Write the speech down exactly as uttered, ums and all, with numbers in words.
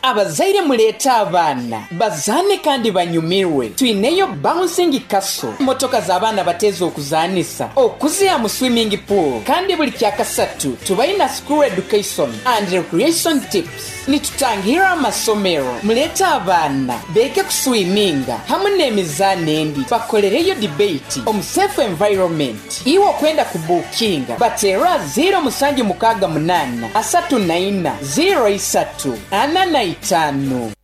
abazaire muleeta abaana bazaane kandi banyumirwe. Tuineyo bouncing castle, motoka z'abaana bateeza okuzaanisa, okuzira mu swimming pool, kandi buli kyakasatu tubaina school education and recreation tips. Nitutangira amasomero, muleeta abaana beeke kuswiminga hamu n'emizaano endi, bakolereyo debate omu safe environment. Iwe okwenda kubuukinga bateera zero musanju mukaaga munana asatu na ina zero isatu ana na itano.